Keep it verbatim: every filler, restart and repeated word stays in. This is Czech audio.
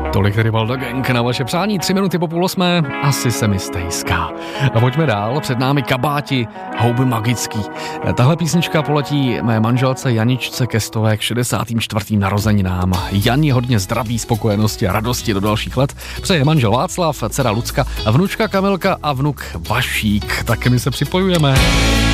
Tolik tedy Valda Gang na vaše přání, tři minuty po půl osmé, asi se mi stejská. A pojďme dál, před námi Kabáti, Houby magický. Tahle písnička poletí mé manželce Janičce Kestové k šedesátým čtvrtým narozeninám. Janě hodně zdraví, spokojenosti a radosti do dalších let. Přeje manžel Václav, dcera Lucka, vnučka Kamilka a vnuk Vašík. Taky my se připojujeme.